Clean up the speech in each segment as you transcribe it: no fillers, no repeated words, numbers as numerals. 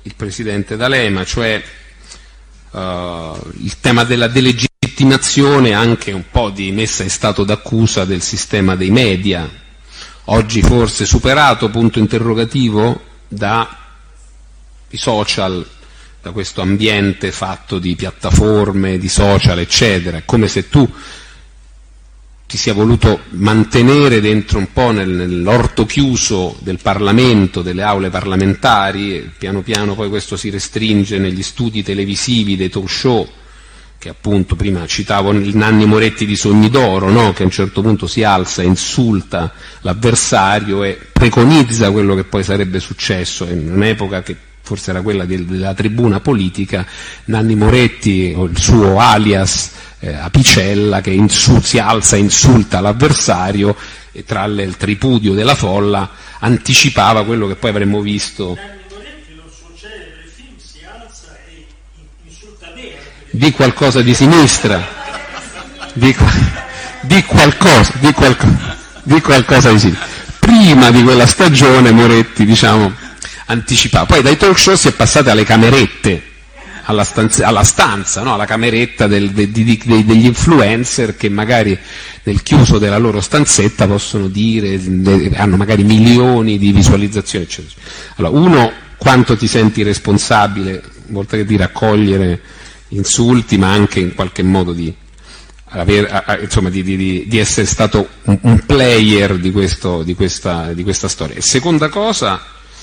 il presidente D'Alema, cioè il tema della delegittimazione, anche un po' di messa in stato d'accusa del sistema dei media, oggi forse superato, punto interrogativo, dai social, da questo ambiente fatto di piattaforme, di social, eccetera. È come se tu ti sia voluto mantenere dentro un po' nell'orto chiuso del Parlamento, delle aule parlamentari, e piano piano poi questo si restringe negli studi televisivi dei talk show, che appunto prima citavo il Nanni Moretti di Sogni d'Oro, no? Che a un certo punto si alza, insulta l'avversario e preconizza quello che poi sarebbe successo in un'epoca che forse era quella della tribuna politica. Nanni Moretti, o il suo alias Apicella, che si alza e insulta l'avversario, e tra il tripudio della folla anticipava quello che poi avremmo visto. Nanni Moretti, nel suo celebre film, si alza e insulta Bea. Di qualcosa di sinistra, di qualcosa di sinistra. Prima di quella stagione Moretti, diciamo, anticipava. Poi dai talk show si è passati alle camerette, alla stanza, no? Alla cameretta degli influencer, che magari nel chiuso della loro stanzetta possono dire, hanno magari milioni di visualizzazioni, eccetera. Allora, uno, quanto ti senti responsabile, oltre che di raccogliere insulti, ma anche in qualche modo di essere stato un player di questa storia. E seconda cosa,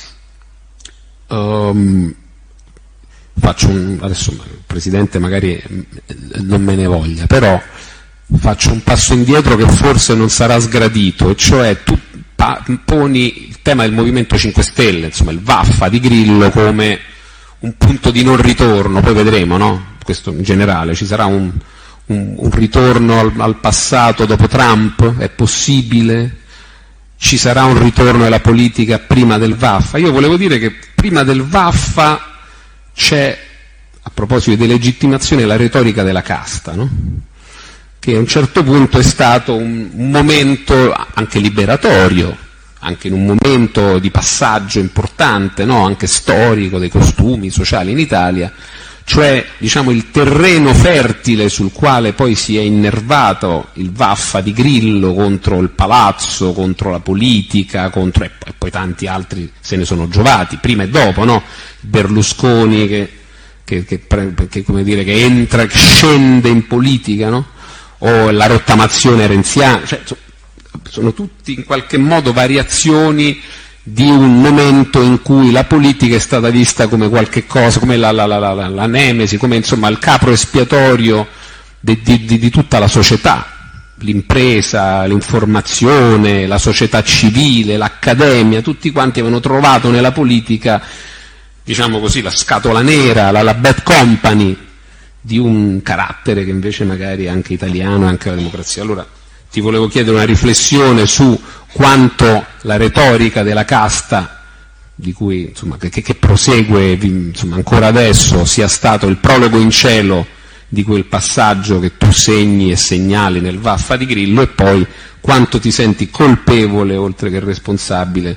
adesso il Presidente magari non me ne voglia, però faccio un passo indietro che forse non sarà sgradito, e cioè tu poni il tema del Movimento 5 Stelle, insomma il Vaffa di Grillo, come un punto di non ritorno. Poi vedremo, no? Questo in generale, ci sarà un ritorno al passato dopo Trump? È possibile? Ci sarà un ritorno alla politica prima del Vaffa? Io volevo dire che prima del Vaffa c'è, a proposito di delegittimazione, la retorica della casta, no? Che a un certo punto è stato un momento anche liberatorio, anche in un momento di passaggio importante, no? Anche storico, dei costumi sociali in Italia, cioè, diciamo, il terreno fertile sul quale poi si è innervato il Vaffa di Grillo contro il palazzo, contro la politica, e poi tanti altri se ne sono giovati, prima e dopo, no? Berlusconi che come dire, che entra, che scende in politica, no? O la rottamazione renziana, cioè, sono tutti in qualche modo variazioni di un momento in cui la politica è stata vista come qualche cosa, come la nemesi, come insomma il capro espiatorio di tutta la società, l'impresa, l'informazione, la società civile, l'accademia, tutti quanti avevano trovato nella politica, diciamo così, la scatola nera, la bad company di un carattere che invece magari è anche italiano, anche la democrazia. Allora ti volevo chiedere una riflessione su quanto la retorica della casta, di cui insomma che prosegue insomma ancora adesso, sia stato il prologo in cielo di quel passaggio che tu segni e segnali nel Vaffa di Grillo, e poi quanto ti senti colpevole, oltre che responsabile,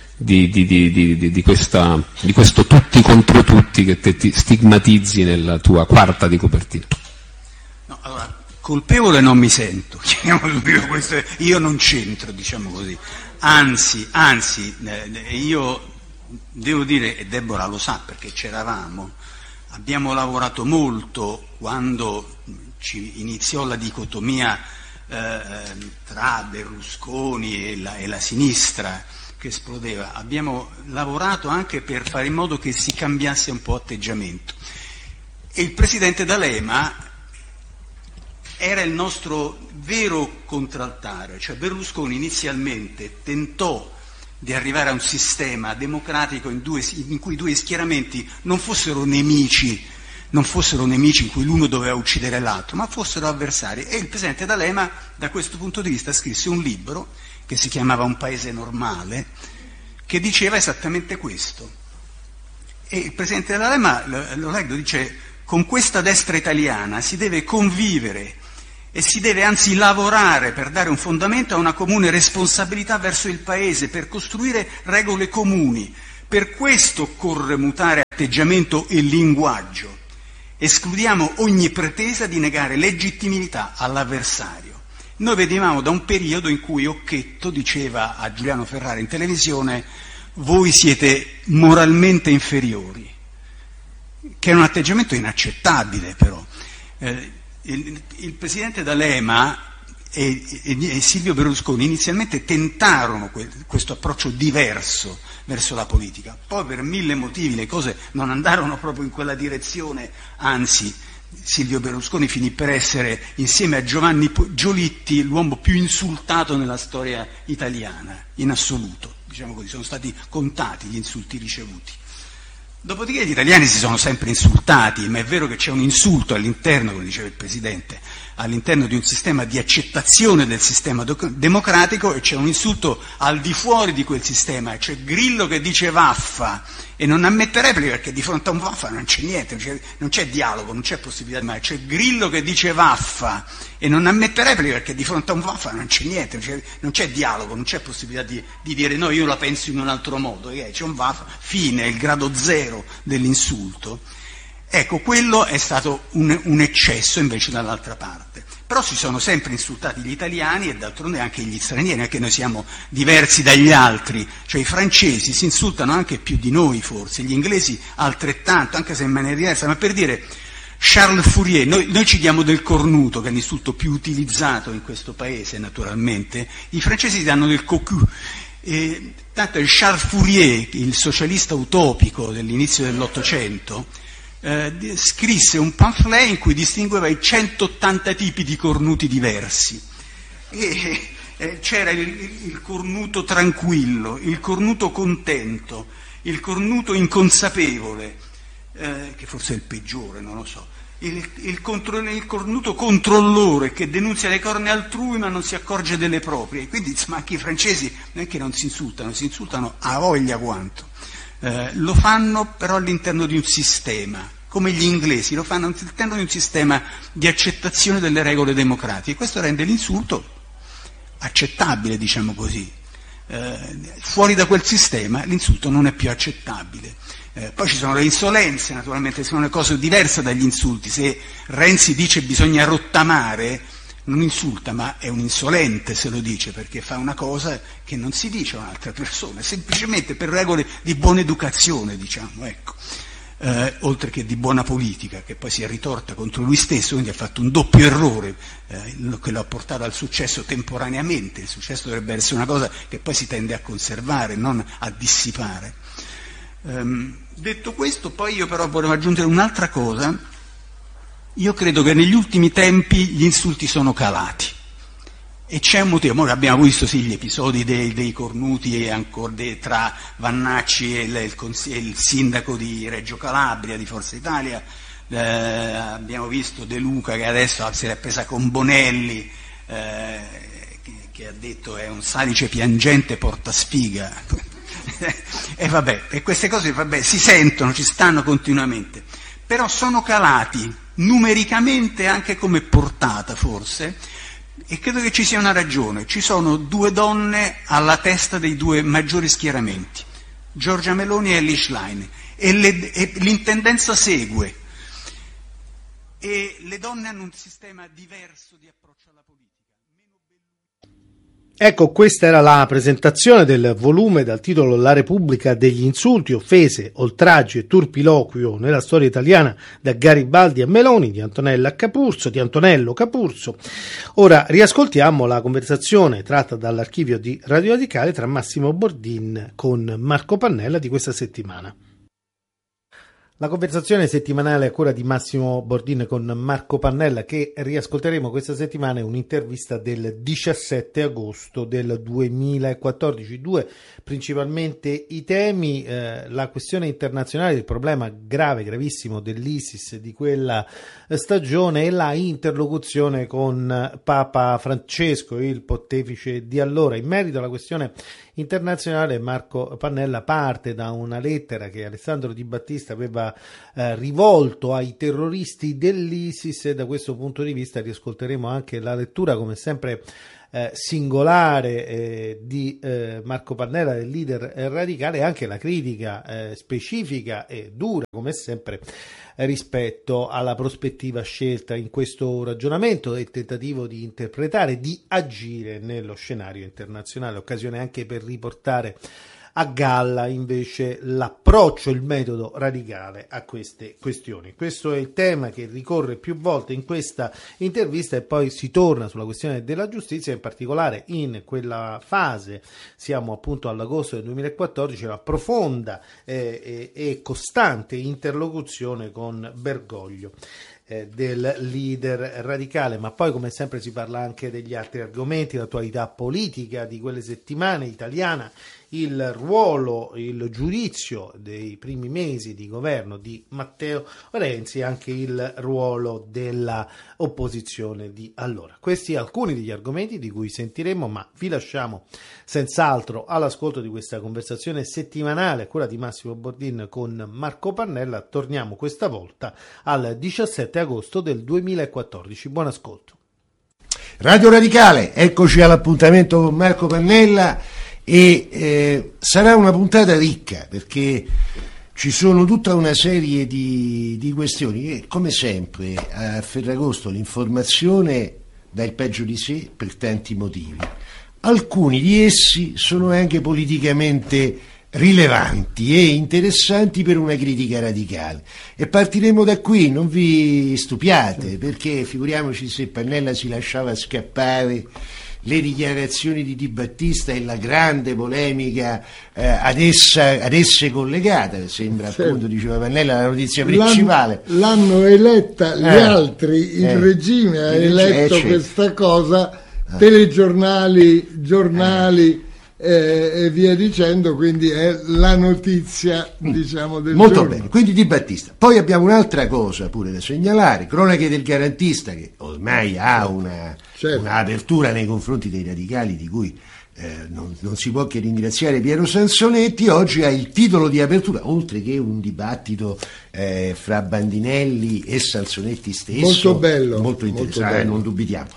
di questo tutti contro tutti che te ti stigmatizzi nella tua quarta di copertina. No, allora, colpevole non mi sento, io non c'entro, diciamo così, anzi, io devo dire, e Deborah lo sa perché c'eravamo, abbiamo lavorato molto quando ci iniziò la dicotomia tra Berlusconi e la sinistra che esplodeva, abbiamo lavorato anche per fare in modo che si cambiasse un po' atteggiamento, e il presidente D'Alema era il nostro vero contraltare. Cioè Berlusconi inizialmente tentò di arrivare a un sistema democratico in cui due schieramenti non fossero nemici, in cui l'uno doveva uccidere l'altro, ma fossero avversari. E il presidente D'Alema, da questo punto di vista, scrisse un libro che si chiamava Un paese normale, che diceva esattamente questo. E il presidente D'Alema, lo leggo, dice: con questa destra italiana si deve convivere e si deve anzi lavorare per dare un fondamento a una comune responsabilità verso il Paese, per costruire regole comuni. Per questo occorre mutare atteggiamento e linguaggio. Escludiamo ogni pretesa di negare legittimità all'avversario. Noi venivamo da un periodo in cui Occhetto diceva a Giuliano Ferrara in televisione: voi siete moralmente inferiori, che è un atteggiamento inaccettabile però. Il presidente D'Alema e Silvio Berlusconi inizialmente tentarono questo approccio diverso verso la politica, poi per 1000 motivi le cose non andarono proprio in quella direzione, anzi Silvio Berlusconi finì per essere, insieme a Giovanni Giolitti, l'uomo più insultato nella storia italiana, in assoluto, diciamo così, sono stati contati gli insulti ricevuti. Dopodiché gli italiani si sono sempre insultati, ma è vero che c'è un insulto all'interno, come diceva il Presidente, all'interno di un sistema di accettazione del sistema democratico, e c'è un insulto al di fuori di quel sistema. C'è Grillo che dice vaffa e non ammette repliche perché di fronte a un vaffa non c'è niente, non c'è dialogo, non c'è possibilità di mai. C'è Grillo che dice vaffa e non ammette repliche perché di fronte a un vaffa non c'è niente, non c'è dialogo, non c'è possibilità di dire no, io la penso in un altro modo, c'è un vaffa, fine, è il grado zero dell'insulto. Ecco, quello è stato un eccesso invece dall'altra parte. Però si sono sempre insultati gli italiani e d'altronde anche gli stranieri, anche noi siamo diversi dagli altri, cioè i francesi si insultano anche più di noi forse, gli inglesi altrettanto, anche se in maniera diversa, ma per dire Charles Fourier, noi ci diamo del cornuto, che è l'insulto più utilizzato in questo paese naturalmente, i francesi danno del cocu. Tanto Charles Fourier, il socialista utopico dell'inizio dell'Ottocento, scrisse un pamphlet in cui distingueva i 180 tipi di cornuti diversi. C'era il cornuto tranquillo, il cornuto contento, il cornuto inconsapevole, che forse è il peggiore, non lo so, il cornuto controllore che denunzia le corna altrui ma non si accorge delle proprie. Quindi insomma, anche i francesi non è che non si insultano a voglia quanto. Lo fanno però all'interno di un sistema, come gli inglesi lo fanno all'interno di un sistema di accettazione delle regole democratiche. Questo rende l'insulto accettabile, diciamo così. Fuori da quel sistema l'insulto non è più accettabile. Poi ci sono le insolenze, naturalmente, sono le cose diverse dagli insulti. Se Renzi dice bisogna rottamare, non insulta, ma è un insolente se lo dice, perché fa una cosa che non si dice a un'altra persona, semplicemente per regole di buona educazione, diciamo, ecco. Oltre che di buona politica, che poi si è ritorta contro lui stesso, quindi ha fatto un doppio errore che lo ha portato al successo temporaneamente. Il successo dovrebbe essere una cosa che poi si tende a conservare, non a dissipare. Detto questo, poi io però volevo aggiungere un'altra cosa. Io credo che negli ultimi tempi gli insulti sono calati. E c'è un motivo. Ora abbiamo visto sì gli episodi dei cornuti e ancora tra Vannacci e il sindaco di Reggio Calabria di Forza Italia, abbiamo visto De Luca che adesso si è presa con Bonelli, che ha detto è un salice piangente porta sfiga. E vabbè, e queste cose si sentono, ci stanno continuamente, però sono calati numericamente anche come portata forse. E credo che ci sia una ragione. Ci sono due donne alla testa dei due maggiori schieramenti, Giorgia Meloni e Elly Schlein, e l'intendenza segue. E le donne hanno un sistema diverso di approccio alla politica. Ecco, questa era la presentazione del volume dal titolo La Repubblica degli insulti, offese, oltraggi e turpiloquio nella storia italiana da Garibaldi a Meloni di Antonello Capurso. Ora riascoltiamo la conversazione tratta dall'archivio di Radio Radicale tra Massimo Bordin con Marco Pannella di questa settimana. La conversazione settimanale a cura di Massimo Bordin con Marco Pannella, che riascolteremo questa settimana, è un'intervista del 17 agosto del 2014. Due principalmente i temi, la questione internazionale, il problema grave, gravissimo dell'ISIS di quella stagione e la interlocuzione con Papa Francesco, il pontefice di allora. In merito alla questione internazionale, Marco Pannella parte da una lettera che Alessandro Di Battista aveva aveva rivolto ai terroristi dell'ISIS, e da questo punto di vista riascolteremo anche la lettura, come sempre singolare, di Marco Pannella, del leader radicale, e anche la critica specifica e dura, come sempre, rispetto alla prospettiva scelta in questo ragionamento e il tentativo di interpretare, di agire nello scenario internazionale, occasione anche per riportare a galla invece l'approccio, il metodo radicale a queste questioni. Questo è il tema che ricorre più volte in questa intervista, e poi si torna sulla questione della giustizia, in particolare in quella fase, siamo appunto all'agosto del 2014, la profonda e costante interlocuzione con Bergoglio, del leader radicale. Ma poi, come sempre, si parla anche degli altri argomenti, l'attualità politica di quelle settimane italiana, il ruolo, il giudizio dei primi mesi di governo di Matteo Renzi, e anche il ruolo della opposizione di allora. Questi alcuni degli argomenti di cui sentiremo, ma vi lasciamo senz'altro all'ascolto di questa conversazione settimanale a cura di Massimo Bordin con Marco Pannella. Torniamo questa volta al 17 agosto del 2014. Buon ascolto. Radio Radicale, eccoci all'appuntamento con Marco Pannella, e sarà una puntata ricca, perché ci sono tutta una serie di questioni che, come sempre, a Ferragosto l'informazione dà il peggio di sé per tanti motivi. Alcuni di essi sono anche politicamente rilevanti e interessanti per una critica radicale, e partiremo da qui, non vi stupiate, perché figuriamoci se Pannella si lasciava scappare le dichiarazioni di Di Battista e la grande polemica ad esse collegata. Sembra, appunto, diceva Pannella, la notizia principale. L'hanno eletta gli altri, il regime ha eletto questa cosa, telegiornali, giornali e via dicendo, quindi è la notizia, diciamo, del molto giorno. Bene, quindi Di Battista. Poi abbiamo un'altra cosa pure da segnalare: Cronache del Garantista, che ormai ha una apertura nei confronti dei radicali di cui non si può che ringraziare Piero Sansonetti. Oggi ha il titolo di apertura, oltre che un dibattito fra Bandinelli e Sansonetti stesso, molto bello, molto interessante, molto bello. non dubitiamo,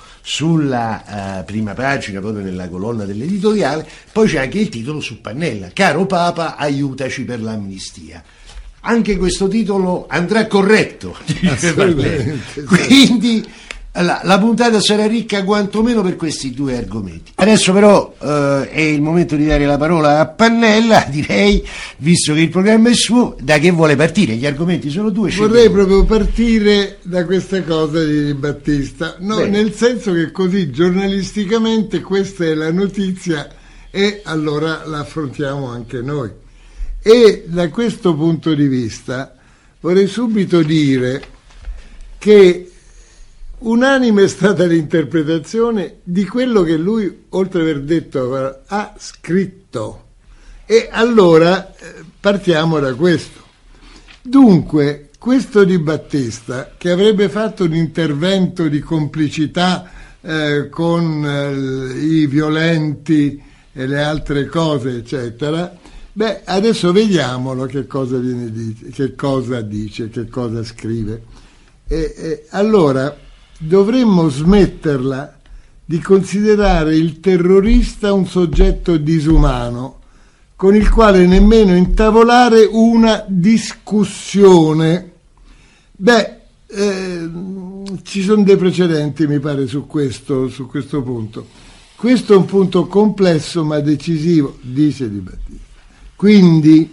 sulla prima pagina, proprio nella colonna dell'editoriale. Poi c'è anche il titolo su Pannella: Caro Papa, aiutaci per l'amnistia. Anche questo titolo andrà corretto, dice Pannella. Quindi la puntata sarà ricca quantomeno per questi due argomenti. Adesso però è il momento di dare la parola a Pannella, direi, visto che il programma è suo. Da che vuole partire? Gli argomenti sono due. Vorrei proprio partire da questa cosa di Battista, nel senso che così giornalisticamente questa è la notizia e allora la affrontiamo anche noi. E da questo punto di vista vorrei subito dire che unanime è stata l'interpretazione di quello che lui, oltre ad aver detto, ha scritto. E allora partiamo da questo. Dunque, questo Di Battista, che avrebbe fatto un intervento di complicità con i violenti e le altre cose, eccetera, adesso vediamolo che cosa dice, che cosa scrive. Allora, dovremmo smetterla di considerare il terrorista un soggetto disumano con il quale nemmeno intavolare una discussione. Ci sono dei precedenti, mi pare, su questo punto. Questo è un punto complesso ma decisivo, dice Di Battista. Quindi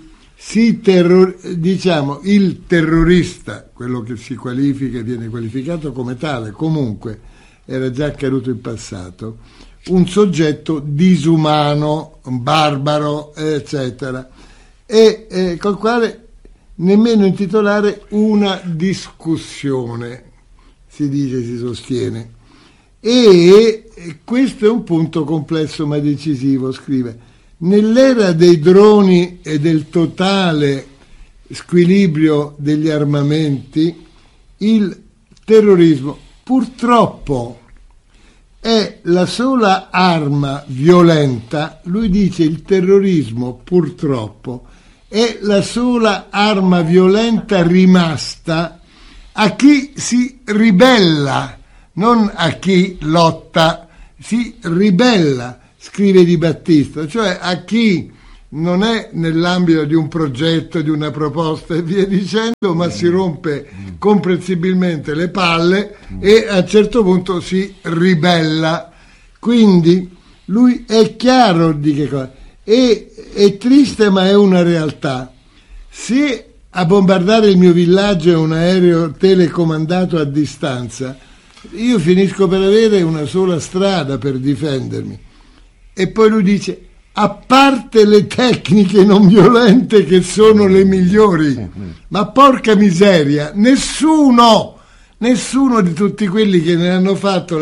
il terrorista, quello che si qualifica e viene qualificato come tale, comunque era già accaduto in passato, un soggetto disumano, un barbaro, eccetera, e col quale nemmeno intitolare una discussione, si sostiene. E questo è un punto complesso ma decisivo, scrive. Nell'era dei droni e del totale squilibrio degli armamenti, il terrorismo purtroppo è la sola arma violenta. Lui dice il terrorismo purtroppo è la sola arma violenta rimasta a chi si ribella, non a chi lotta, si ribella, scrive Di Battista, cioè a chi non è nell'ambito di un progetto, di una proposta e via dicendo, ma si rompe comprensibilmente le palle e a un certo punto si ribella. Quindi lui è chiaro di che cosa. È triste, ma è una realtà. Se a bombardare il mio villaggio è un aereo telecomandato a distanza, io finisco per avere una sola strada per difendermi. E poi lui dice: a parte le tecniche non violente che sono le migliori, ma porca miseria, nessuno di tutti quelli che ne hanno fatto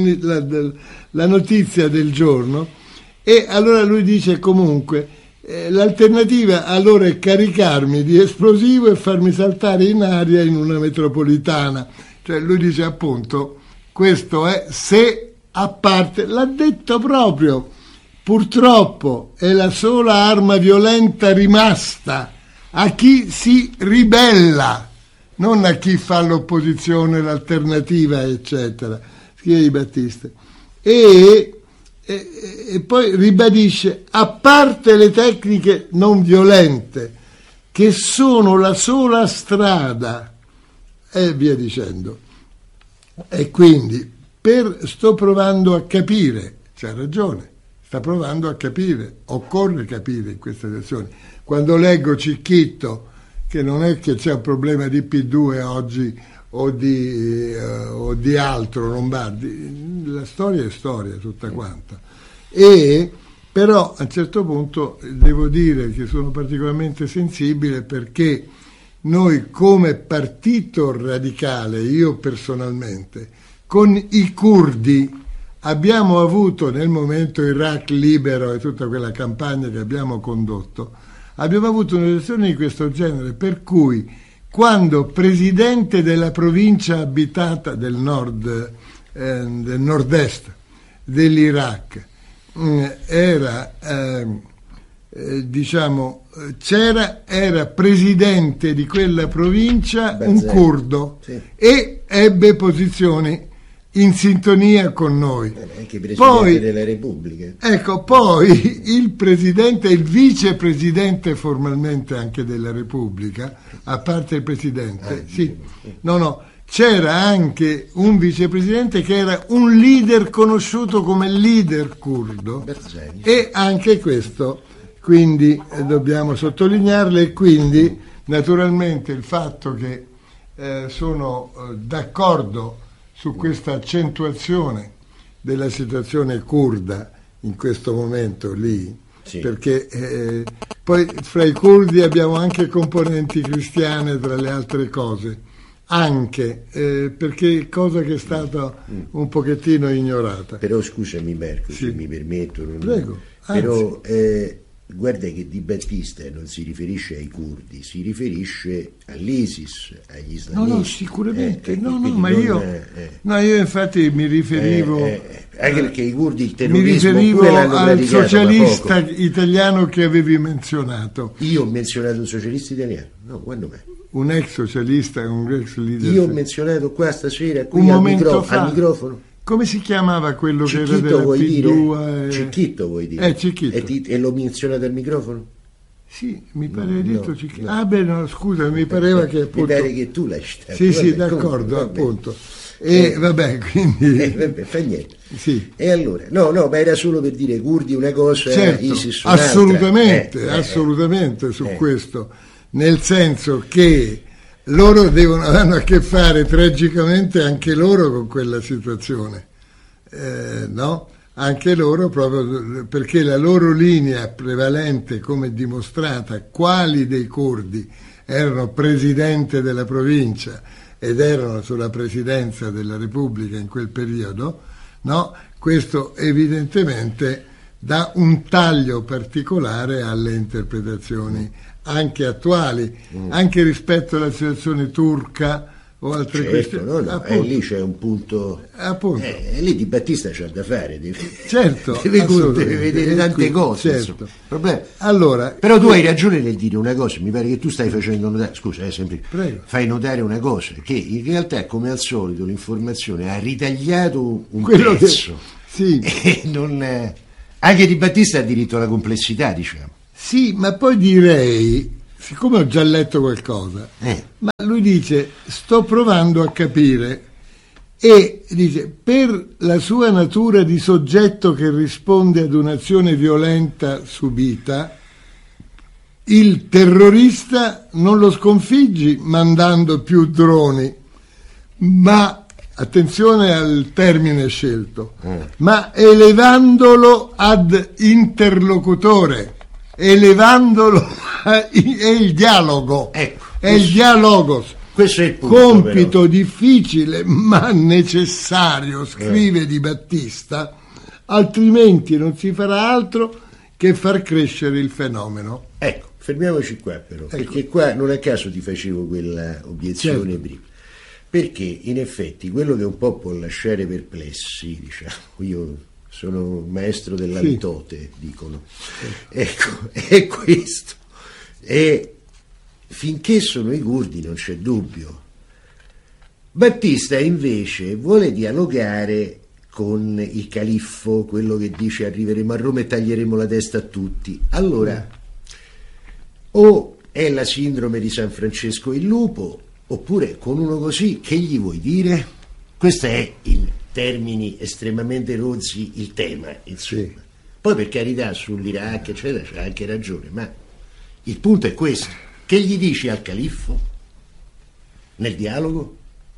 la notizia del giorno. E allora lui dice comunque l'alternativa allora è caricarmi di esplosivo e farmi saltare in aria in una metropolitana. Cioè lui dice appunto, questo è se a parte, l'ha detto proprio. Purtroppo è la sola arma violenta rimasta a chi si ribella, non a chi fa l'opposizione, l'alternativa, eccetera, scrive Di Battista. E poi ribadisce: a parte le tecniche non violente, che sono la sola strada, e via dicendo. E quindi sto provando a capire, c'ha ragione. Sta provando a capire, occorre capire in queste situazioni. Quando leggo Cicchitto, che non è che c'è un problema di P2 oggi o di altro, Lombardi, la storia è storia tutta quanta. E però a un certo punto devo dire che sono particolarmente sensibile, perché noi come partito radicale, io personalmente, con i curdi, abbiamo avuto nel momento Iraq libero e tutta quella campagna che abbiamo condotto, abbiamo avuto una situazione di questo genere, per cui quando presidente della provincia abitata del nord-est dell'Iraq era presidente di quella provincia un curdo, sì, e ebbe posizioni in sintonia con noi. Anche presidente della Repubblica. Ecco, poi il presidente e il vicepresidente formalmente anche della Repubblica, a parte il presidente, c'era anche un vicepresidente che era un leader conosciuto come leader curdo, Berzeghi. E anche questo, quindi dobbiamo sottolinearlo, e quindi naturalmente il fatto che sono d'accordo su questa accentuazione della situazione curda in questo momento lì, sì, perché poi fra i curdi abbiamo anche componenti cristiane, tra le altre cose, anche perché cosa che è stata un pochettino ignorata. Però scusami Marco, sì, se mi permetto, prego, però guarda che Di Battista non si riferisce ai curdi, si riferisce all'ISIS, agli islamisti. No, sicuramente, ma io infatti mi riferivo anche perché i curdi il terrorismo mi riferivo pure l'hanno al praticato, socialista italiano che avevi menzionato. Io ho menzionato un socialista italiano? No, quando mai? Un ex socialista, un ex leader. Io ho menzionato qua stasera qui al microfono. Come si chiamava quello Cicchitto, che era della P2? Cicchitto vuoi dire? Cicchitto. E l'ho menzionato al microfono? Sì, mi pare detto Cicchitto. No. Ah beh, no, scusa, mi pareva che appunto... Mi pare che tu l'hai citato. Sì, d'accordo, appunto. E vabbè, quindi... vabbè, fa niente. Sì. E allora, no, ma era solo per dire curdi una cosa, certo, ISIS un'altra. Assolutamente su questo, nel senso che loro hanno a che fare tragicamente anche loro con quella situazione, no? Anche loro, proprio perché la loro linea prevalente, come dimostrata, quali dei curdi erano presidente della provincia ed erano sulla presidenza della Repubblica in quel periodo, no? Questo evidentemente dà un taglio particolare alle interpretazioni anche attuali, anche rispetto alla situazione turca o altre certo, questioni. No, lì c'è un punto. Appunto. Lì Di Battista c'ha da fare, Certo, deve vedere tante cose. Certo. Allora, però tu hai ragione nel dire una cosa, mi pare che tu stai facendo notare, scusa, fai notare una cosa, che in realtà come al solito l'informazione ha ritagliato un pezzo. Sì. E anche Di Battista ha diritto alla complessità, diciamo. Sì, ma poi direi, siccome ho già letto qualcosa, ma lui dice, sto provando a capire, e dice, per la sua natura di soggetto che risponde ad un'azione violenta subita, il terrorista non lo sconfiggi mandando più droni, ma, attenzione al termine scelto, ma elevandolo ad interlocutore, elevandolo è il dialogo, ecco, è il dialogos. Questo è il punto, compito però difficile ma necessario, scrive Di Battista, altrimenti non si farà altro che far crescere il fenomeno. Ecco, fermiamoci qua però, perché qua non a caso ti facevo quella obiezione prima, perché in effetti quello che un po' può lasciare perplessi, diciamo, io sono maestro della litote, dicono, ecco, è questo, e finché sono i curdi non c'è dubbio. Battista invece vuole dialogare con il califfo, quello che dice arriveremo a Roma e taglieremo la testa a tutti. Allora, o è la sindrome di San Francesco il lupo, oppure con uno così che gli vuoi dire? Questo è, in termini estremamente rozzi, il tema, insomma. Poi per carità sull'Iraq eccetera c'è anche ragione, ma il punto è questo. Che gli dici al califfo nel dialogo?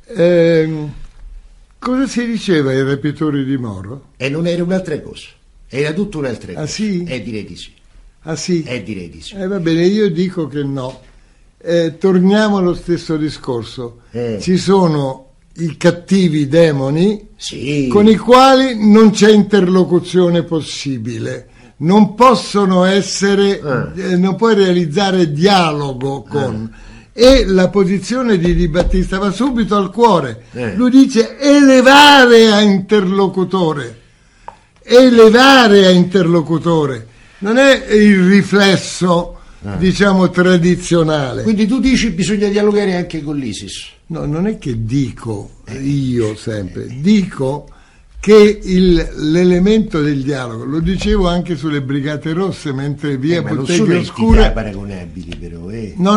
Cosa si diceva ai rapitori di Moro? E non era un'altra cosa, era tutto un'altra cosa. Ah sì? Direi di sì. Ah sì? Direi di sì. Va bene, io dico che no. Torniamo allo stesso discorso. Ci sono i cattivi demoni con i quali non c'è interlocuzione possibile. Non possono essere, non puoi realizzare dialogo con. E la posizione di Di Battista va subito al cuore. Lui dice elevare a interlocutore. Non è il riflesso, diciamo, tradizionale. Quindi tu dici bisogna dialogare anche con l'ISIS? No, non è che dico io sempre, dico che l'elemento del dialogo, lo dicevo anche sulle Brigate Rosse, mentre via Botteghe Oscure paragonabili però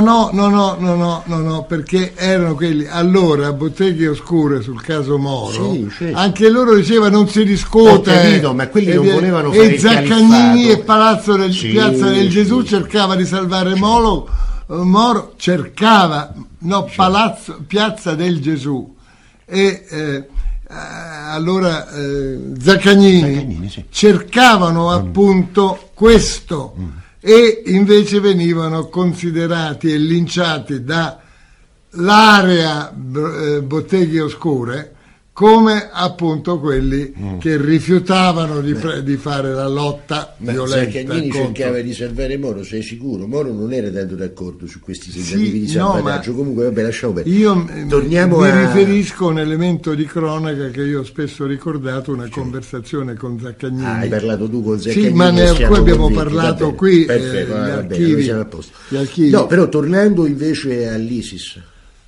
no, perché erano quelli allora Botteghe Oscure sul caso Moro, anche loro diceva non si discute, ho capito, ma quelli non volevano fare il Zaccagnini e Piazza del Gesù cercava di salvare Moro cercava Piazza del Gesù e allora Zaccagnini cercavano appunto questo e invece venivano considerati e linciati dall'area Botteghe Oscure come appunto quelli che rifiutavano di fare la lotta violenta. Zaccagnini cercava di salvare Moro, sei sicuro? Moro non era tanto d'accordo su questi tentativi di salvataggio, comunque vabbè, lasciamo perdere. Io mi riferisco a un elemento di cronaca che io ho spesso ricordato, una conversazione con Zaccagnini. Hai parlato tu con Zaccagnini? Sì, ma poi abbiamo parlato qui, gli archivi. No, però tornando invece all'ISIS.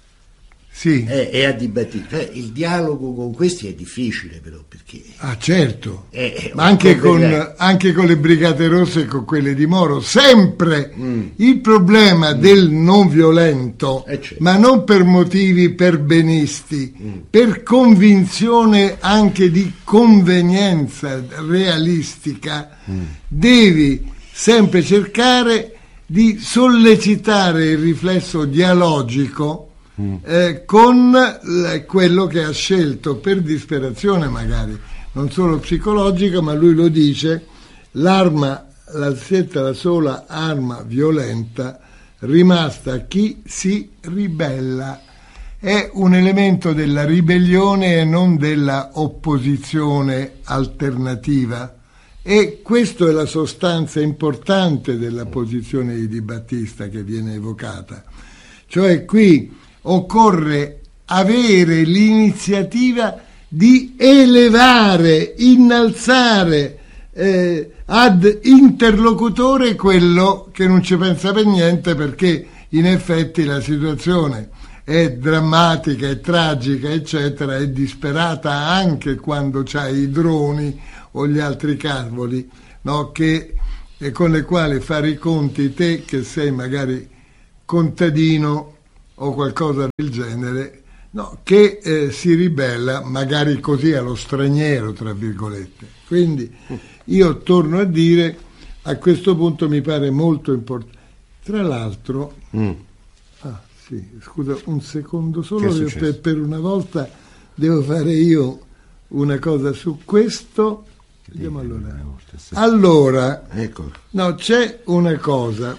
E a dibattere. Il dialogo con questi è difficile però perché certo, ma anche con le Brigate Rosse e con quelle di Moro sempre il problema del non violento, ma non per motivi perbenisti, per convinzione anche di convenienza realistica, devi sempre cercare di sollecitare il riflesso dialogico con quello che ha scelto per disperazione, magari non solo psicologica, ma lui lo dice, la sola arma violenta rimasta a chi si ribella. È un elemento della ribellione e non della opposizione alternativa, e questa è la sostanza importante della posizione di Di Battista che viene evocata, cioè qui occorre avere l'iniziativa di elevare, innalzare ad interlocutore quello che non ci pensa per niente, perché in effetti la situazione è drammatica, è tragica, eccetera, è disperata anche quando c'hai i droni o gli altri cavoli, no, con le quali fare i conti te che sei magari contadino o qualcosa del genere, no, che si ribella magari così allo straniero, tra virgolette. Quindi io torno a dire, a questo punto mi pare molto importante. Tra l'altro, sì, scusa un secondo solo, per una volta devo fare io una cosa su questo. Vediamo allora, ecco. No, c'è una cosa.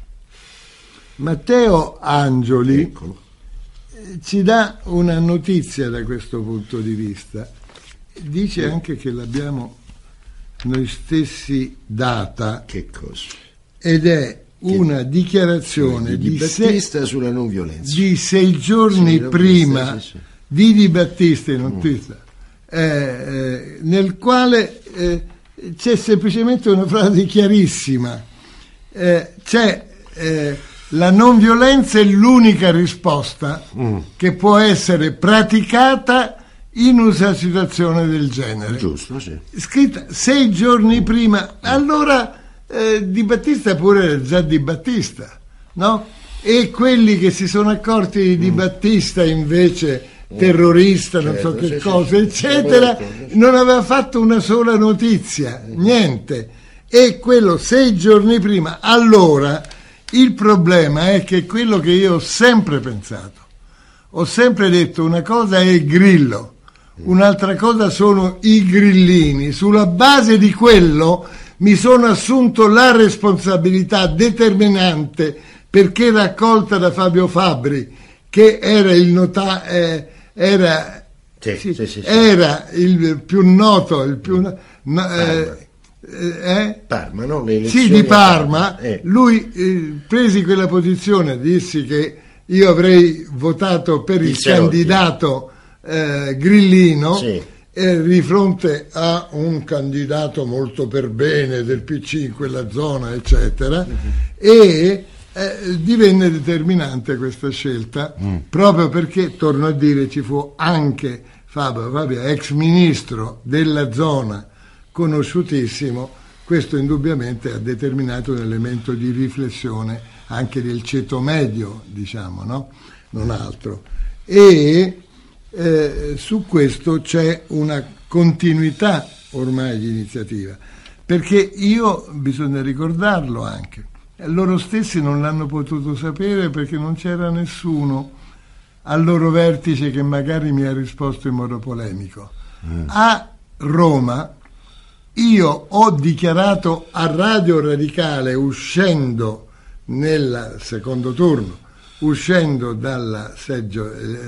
Matteo Angioli, Eccolo, ci dà una notizia da questo punto di vista. Dice anche che l'abbiamo noi stessi data. che cosa? Ed è una dichiarazione di Battista sulla non violenza. di 6 giorni prima di Di Battista in notizia, nel quale c'è semplicemente una frase chiarissima. La non violenza è l'unica risposta che può essere praticata in una situazione del genere. Giusto, sì. Scritta 6 giorni prima. Allora Di Battista pure era già Di Battista, no? E quelli che si sono accorti di Di Battista invece terrorista, non so che cosa, eccetera, non aveva fatto una sola notizia, niente. E quello 6 giorni prima. Allora il problema è che quello che io ho sempre pensato, ho sempre detto, una cosa è il grillo, un'altra cosa sono i grillini. Sulla base di quello mi sono assunto la responsabilità determinante, perché raccolta da Fabio Fabbri, che era il era il più noto, il più Parma, no? Le sì, di Parma. Lui presi quella posizione, dissi che io avrei votato per il candidato grillino, di fronte a un candidato molto per bene del PC in quella zona, eccetera, e divenne determinante questa scelta, proprio perché, torno a dire, ci fu anche Fabio, ex ministro della zona, conosciutissimo. Questo indubbiamente ha determinato un elemento di riflessione anche del ceto medio, diciamo, no? Non altro. E su questo c'è una continuità ormai di iniziativa, perché bisogna ricordarlo anche, loro stessi non l'hanno potuto sapere perché non c'era nessuno al loro vertice che magari mi ha risposto in modo polemico. A Roma io ho dichiarato a Radio Radicale, uscendo nel secondo turno, uscendo dalla seggio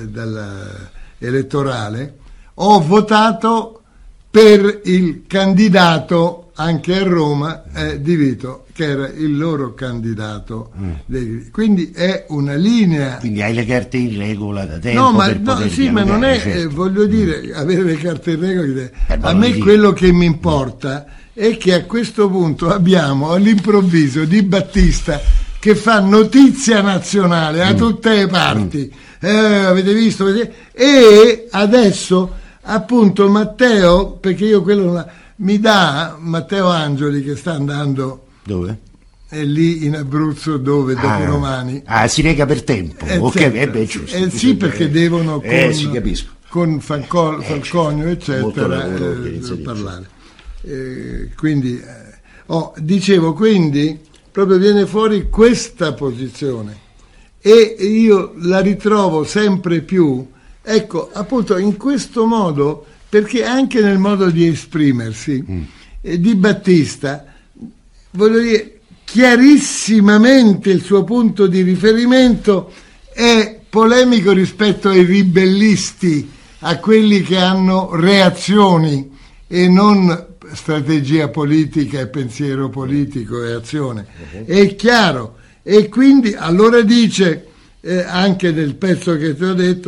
elettorale, ho votato per il candidato anche a Roma Di Vito, che era il loro candidato. Quindi è una linea. Quindi hai le carte in regola da tempo. No, ma non è, certo. Voglio dire, avere le carte in regola. A me quello che mi importa è che a questo punto abbiamo all'improvviso Di Battista che fa notizia nazionale a tutte le parti. Avete visto? E adesso appunto Matteo, perché io quello mi dà Matteo Angioli, che sta andando dove? È lì in Abruzzo, dove dopo domani si rega per tempo, ok, giusto. Sì, perché devono con Falcogno, eccetera, parlare. Quindi dicevo, quindi proprio viene fuori questa posizione e io la ritrovo sempre più, ecco, appunto in questo modo, perché anche nel modo di esprimersi Di Battista, voglio dire, chiarissimamente il suo punto di riferimento è polemico rispetto ai ribellisti, a quelli che hanno reazioni e non strategia politica e pensiero politico e azione. È chiaro. E quindi allora dice, anche nel pezzo che ti ho detto,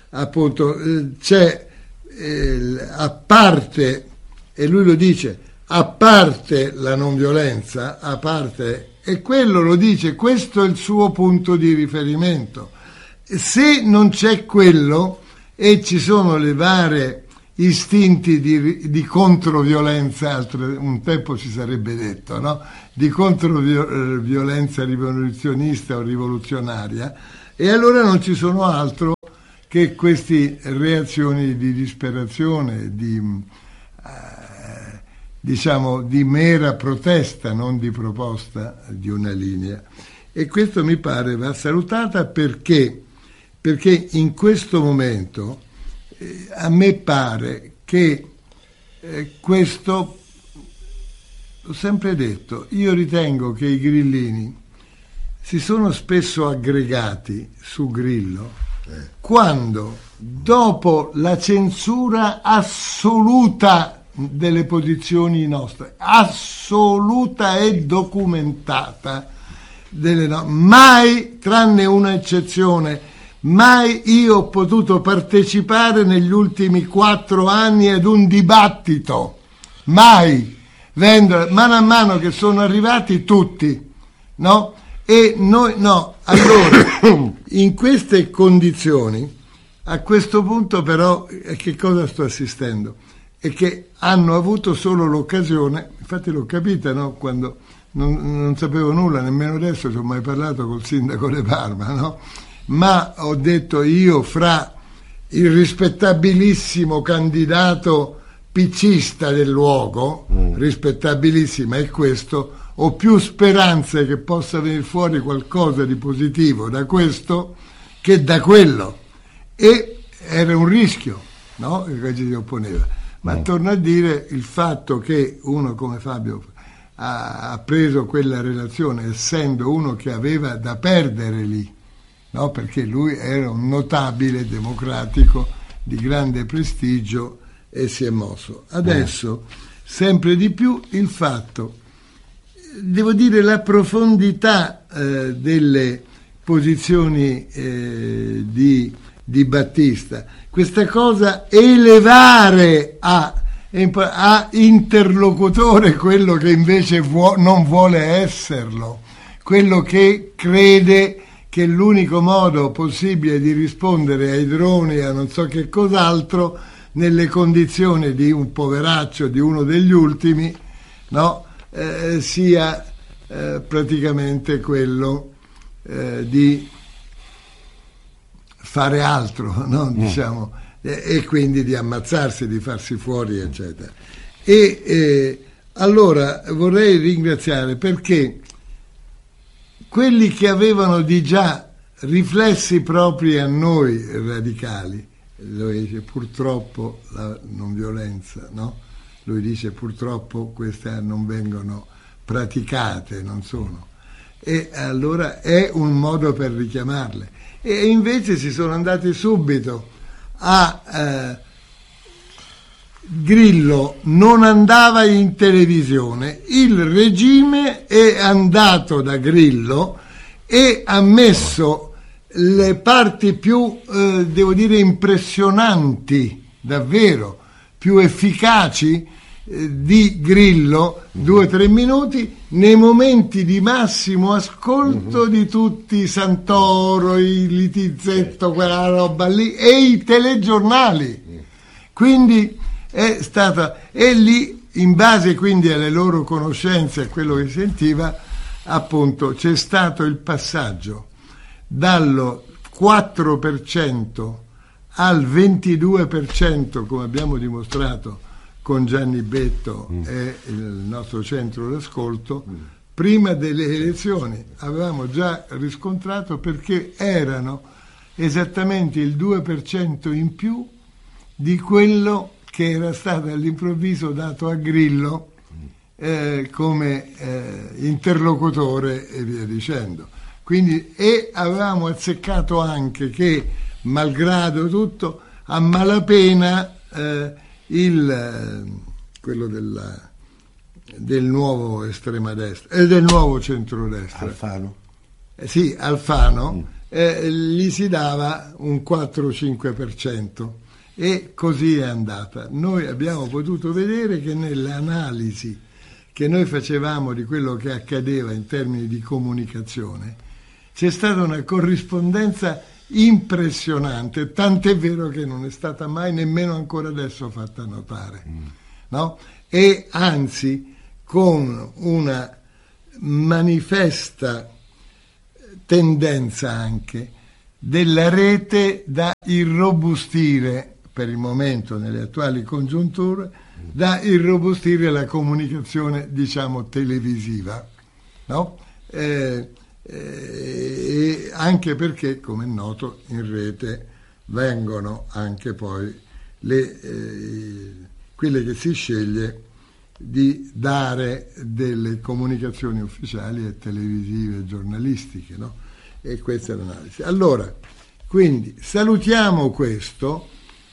appunto c'è a parte, e lui lo dice, a parte la non violenza, a parte, e quello lo dice, questo è il suo punto di riferimento. Se non c'è quello e ci sono le varie istinti di controviolenza, un tempo si sarebbe detto, no? Di controviolenza rivoluzionista o rivoluzionaria, e allora non ci sono altro che queste reazioni di disperazione, diciamo di mera protesta, non di proposta di una linea. E questo mi pare va salutata perché in questo momento a me pare che questo, ho sempre detto, io ritengo che i grillini si sono spesso aggregati su Grillo quando, dopo la censura assoluta delle posizioni nostre, assoluta e documentata, mai, tranne una eccezione, mai io ho potuto partecipare negli ultimi 4 anni ad un dibattito, mai, mano a mano che sono arrivati tutti, no? E noi no. Allora, in queste condizioni, a questo punto però, che cosa sto assistendo? È che hanno avuto solo l'occasione, infatti l'ho capita, no? Quando non sapevo nulla, nemmeno adesso ci ho mai parlato col sindaco di Parma, no? Ma ho detto io, fra il rispettabilissimo candidato piccista del luogo, rispettabilissima, e questo, ho più speranze che possa venire fuori qualcosa di positivo da questo che da quello, e era un rischio, no? Che ci si opponeva. Ma torno a dire, il fatto che uno come Fabio ha preso quella relazione essendo uno che aveva da perdere lì, no? Perché lui era un notabile democratico di grande prestigio e si è mosso. Adesso sempre di più il fatto, devo dire, la profondità delle posizioni di Battista, questa cosa elevare a interlocutore quello che invece non vuole esserlo, quello che crede che l'unico modo possibile di rispondere ai droni, a non so che cos'altro, nelle condizioni di un poveraccio, di uno degli ultimi, no? Sia praticamente quello di fare altro, no? Diciamo, e quindi di ammazzarsi, di farsi fuori, eccetera. E allora vorrei ringraziare, perché quelli che avevano di già riflessi propri a noi radicali, lui dice purtroppo la non violenza, no? Lui dice purtroppo queste non vengono praticate, non sono. E allora è un modo per richiamarle. E invece si sono andati subito a Grillo, non andava in televisione, il regime è andato da Grillo e ha messo le parti più, devo dire, impressionanti, davvero, più efficaci di Grillo, 2 o 3 minuti, nei momenti di massimo ascolto di tutti, Santoro, i Litizzetto, quella roba lì, e i telegiornali. Quindi è stata, e lì, in base quindi alle loro conoscenze, a quello che sentiva, appunto, c'è stato il passaggio dallo 4% al 22%, come abbiamo dimostrato con Gianni Betto e il nostro centro d'ascolto, prima delle elezioni. Avevamo già riscontrato, perché erano esattamente il 2% in più di quello che era stato all'improvviso dato a Grillo come interlocutore e via dicendo. Quindi, e avevamo azzeccato anche che, malgrado tutto, a malapena quello del nuovo estrema destra e del nuovo centrodestra, Alfano. Sì, Alfano, gli si dava un 4-5%, e così è andata. Noi abbiamo potuto vedere che nelle analisi che noi facevamo di quello che accadeva in termini di comunicazione c'è stata una corrispondenza impressionante, tant'è vero che non è stata mai nemmeno ancora adesso fatta notare, no? E anzi con una manifesta tendenza anche della rete da irrobustire per il momento nelle attuali congiunture, da irrobustire la comunicazione, diciamo, televisiva, no? E anche perché, come è noto, in rete vengono anche poi quelle che si sceglie di dare delle comunicazioni ufficiali e televisive e giornalistiche, no? E questa è l'analisi. Allora, quindi salutiamo questo,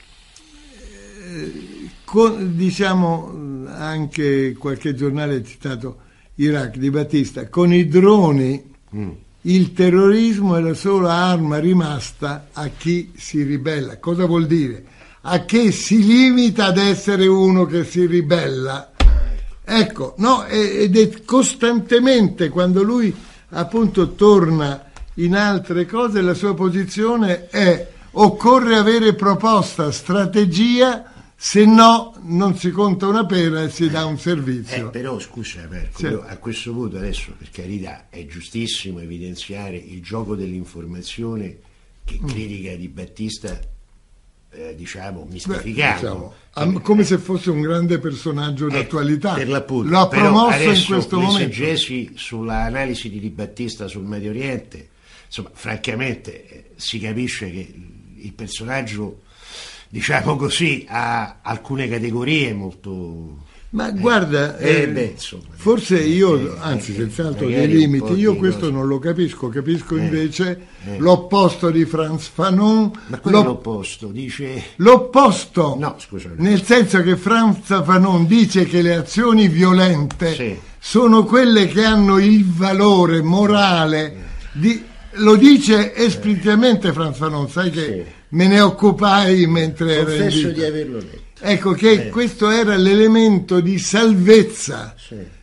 diciamo anche qualche giornale ha citato Iraq di Battista, con i droni il terrorismo è la sola arma rimasta a chi si ribella. Cosa vuol dire? A che si limita ad essere uno che si ribella. Ecco, no, ed è costantemente, quando lui appunto torna in altre cose, la sua posizione è: occorre avere proposta, strategia, se no non si conta una pera e si dà un servizio. Però scusa Marco, sì. A questo punto adesso, per carità, è giustissimo evidenziare il gioco dell'informazione che critica Di Battista, diciamo, mistificato. Diciamo, come se fosse un grande personaggio d'attualità. Per l'appunto. L'ha promosso adesso, in questo momento. L'esegesi sull'analisi di Battista sul Medio Oriente, insomma, francamente si capisce che il personaggio, diciamo così, ha alcune categorie molto... Ma guarda, insomma, forse io, anzi senz'altro dei limiti, io questo non lo capisco invece l'opposto di Frantz Fanon. Ma quello è l'opposto, dice... L'opposto! No, scusa. Nel senso che Frantz Fanon dice che le azioni violente sono quelle che hanno il valore morale di... Lo dice esplicitamente Frantz Fanon, sai che me ne occupai mentre ero in vita. Confesso di averlo letto. Ecco che questo era l'elemento di salvezza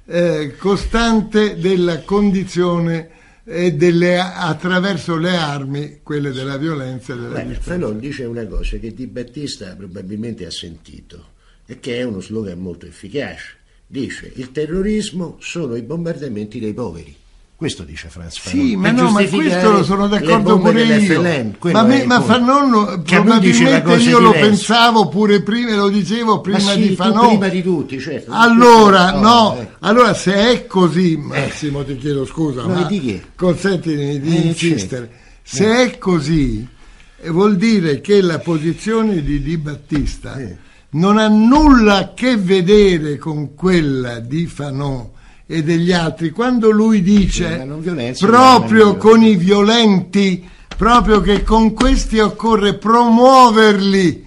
costante della condizione attraverso le armi, quelle della violenza e della distanza. Fanon dice una cosa che Di Battista probabilmente ha sentito e che è uno slogan molto efficace. Dice: il terrorismo sono i bombardamenti dei poveri. Questo dice Frantz Fanon. Sì, ma no, ma questo lo sono d'accordo pure io. Ma Fanon probabilmente io lo pensavo pure prima, lo dicevo prima di Fanon. Prima di tutti, certo. Allora, allora se è così, Massimo, ti chiedo scusa, ma consentimi di insistere. Se è così, vuol dire che la posizione di Di Battista non ha nulla a che vedere con quella di Fanon e degli altri, quando lui dice proprio con i violenti, proprio che con questi occorre promuoverli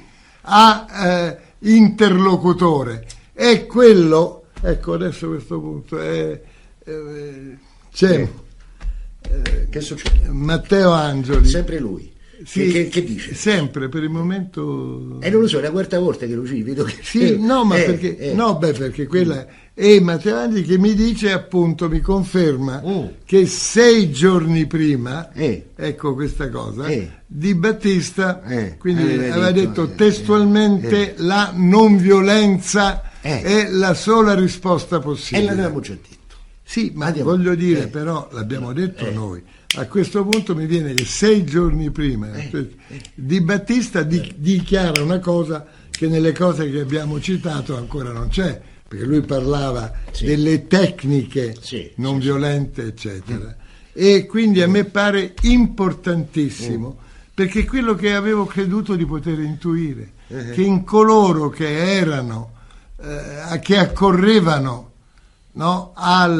a interlocutore, è quello, ecco adesso questo punto c'è che succede? Matteo Angioli, sempre lui. Sì, che dice? Sempre, per il momento... non lo so, è la quarta volta che lo vedo che... Sì, no, ma perché... No, perché quella... E Matteo Angioli che mi dice, appunto, mi conferma che 6 giorni prima, ecco questa cosa, Di Battista, quindi aveva detto testualmente la non violenza è la sola risposta possibile. E l'avevamo già detto. Sì, ma voglio dire, però, l'abbiamo detto noi. A questo punto mi viene che 6 giorni prima Di Battista dichiara una cosa che nelle cose che abbiamo citato ancora non c'è, perché lui parlava delle tecniche non violente, eccetera. E quindi a me pare importantissimo, perché quello che avevo creduto di poter intuire, che in coloro che erano, che accorrevano, no,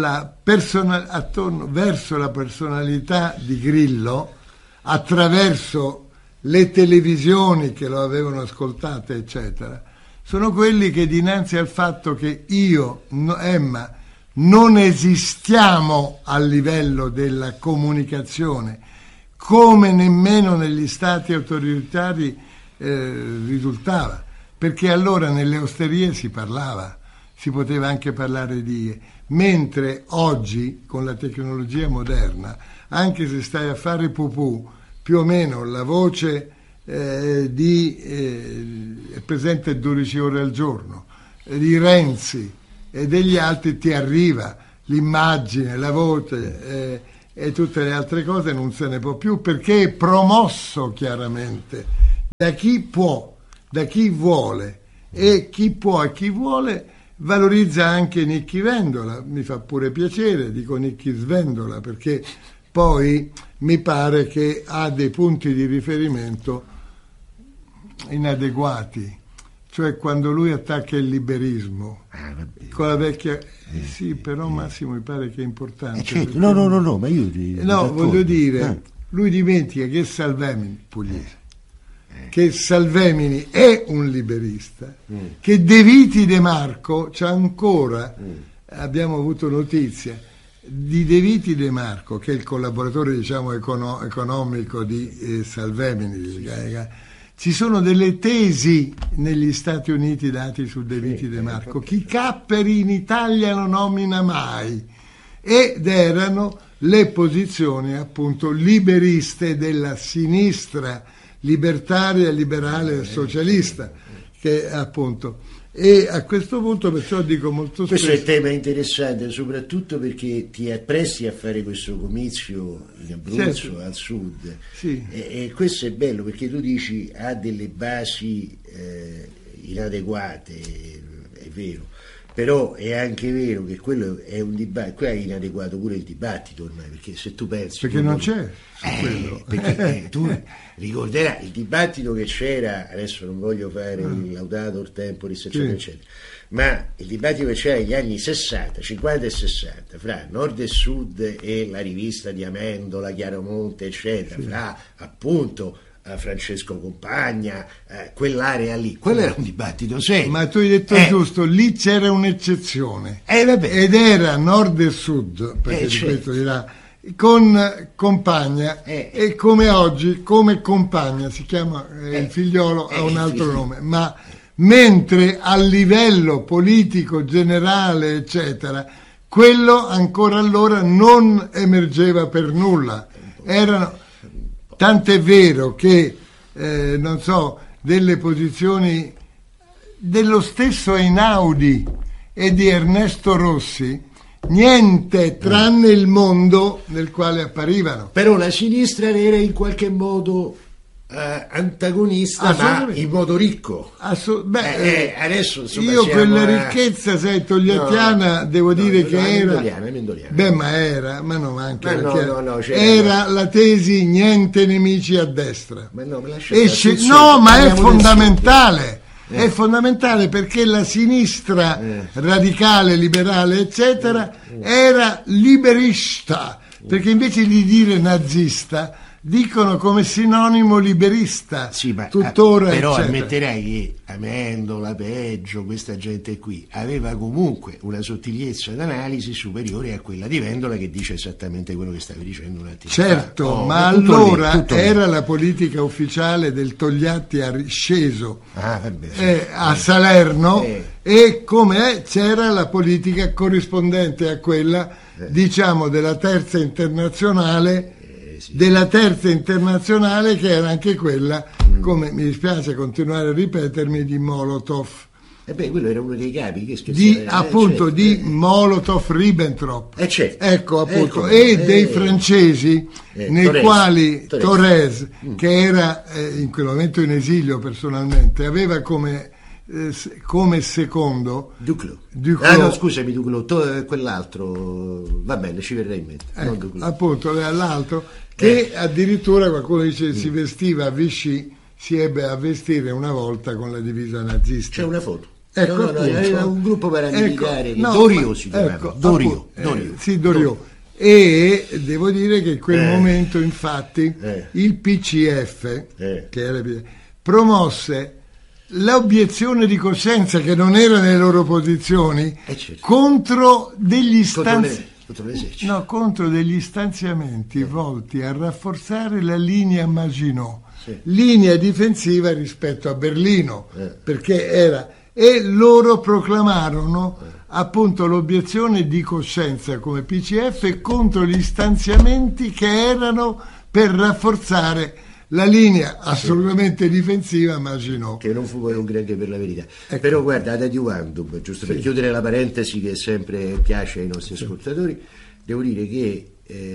verso la personalità di Grillo, attraverso le televisioni che lo avevano ascoltato, eccetera, sono quelli che dinanzi al fatto che io, Emma, non esistiamo a livello della comunicazione come nemmeno negli stati autoritari risultava, perché allora nelle osterie si parlava, si poteva anche parlare di... mentre oggi con la tecnologia moderna, anche se stai a fare pupù, più o meno la voce è presente 12 ore al giorno, di Renzi e degli altri ti arriva l'immagine, la voce e tutte le altre cose, non se ne può più, perché è promosso chiaramente da chi può, da chi vuole, e chi può e chi vuole valorizza anche Nichi Vendola. Mi fa pure piacere, dico Nichi Svendola, perché poi mi pare che ha dei punti di riferimento inadeguati, cioè quando lui attacca il liberismo con la vecchia sì, però Massimo mi pare che è importante, certo. No, ma io voglio dire, lui dimentica che Salvemini pugliese, che Salvemini è un liberista, che De Viti De Marco c'ha ancora, abbiamo avuto notizia di De Viti De Marco, che è il collaboratore, diciamo, economico di Salvemini. Ci sono delle tesi negli Stati Uniti dati su De Viti De Marco. Chi Capperi in Italia non nomina mai, ed erano le posizioni appunto liberiste della sinistra libertaria, liberale e socialista, che appunto... E a questo punto perciò dico molto spesso... Questo è un tema interessante, soprattutto perché ti appresti a fare questo comizio in Abruzzo, certo, al sud, sì. E questo è bello perché tu dici ha delle basi inadeguate, è vero, però è anche vero che quello è un dibattito, qua è inadeguato pure il dibattito ormai, perché se tu pensi... Perché non c'è quello. Perché tu ricorderai il dibattito che c'era, adesso non voglio fare il laudator temporis eccetera, sì, eccetera, ma il dibattito che c'era negli anni 60, 50 e 60 fra Nord e Sud e la rivista di Amendola, Chiaromonte eccetera, sì, fra appunto Francesco Compagna, quell'area lì, quello era un dibattito serio. Ma tu hai detto giusto, lì c'era un'eccezione, ed era Nord e Sud, perché di questo dirà, con Compagna, e come oggi, come Compagna si chiama, il figliolo ha un altro nome, ma mentre a livello politico generale eccetera, quello ancora allora non emergeva per nulla, erano... Tant'è vero che, non so, delle posizioni dello stesso Einaudi e di Ernesto Rossi, niente tranne il mondo nel quale apparivano. Però la sinistra era in qualche modo antagonista, ma in modo ricco. Adesso insomma, io quella ricchezza, sai, togliattiana, devo dire che era Mendoliana. Era la tesi niente nemici a destra, ma no, ma è fondamentale. È fondamentale perché la sinistra radicale, liberale eccetera era liberista, perché invece di dire nazista dicono come sinonimo liberista, sì, ma tuttora, però eccetera. Ammetterai che Amendola, Peggio, questa gente qui aveva comunque una sottigliezza d'analisi superiore a quella di Vendola, che dice esattamente quello che stavi dicendo un attimo certo fa. Ma allora era la politica ufficiale del Togliatti sceso a Salerno, e come c'era la politica corrispondente a quella diciamo della terza internazionale, della terza internazionale, che era anche quella, come mi dispiace continuare a ripetermi, di Molotov. Quello era uno dei capi che appunto di Molotov-Ribbentrop, ecco appunto, dei francesi, nei quali Thorez, che era in quel momento in esilio personalmente, aveva come secondo Duclos. No, scusami, Duclos, quell'altro, va bene, ci verrà in mente, appunto l'altro, che addirittura qualcuno dice si vestiva, Vichy si ebbe a vestire una volta con la divisa nazista. C'è una foto. Era un gruppo paramilitare, Dorio si chiamava, Dorio. Sì, Dorio. E devo dire che in quel momento infatti il PCF che era, promosse l'obiezione di coscienza, che non era nelle loro posizioni, contro degli Contro l'esercito. No, contro degli stanziamenti volti a rafforzare la linea Maginot, linea difensiva rispetto a Berlino, perché era... E loro proclamarono appunto l'obiezione di coscienza come PCF contro gli stanziamenti che erano per rafforzare la linea assolutamente difensiva Maginot. Che non fu poi un granché per la verità. Ecco. Però guarda, ad adiuvandum, giusto per chiudere la parentesi che sempre piace ai nostri ascoltatori, devo dire che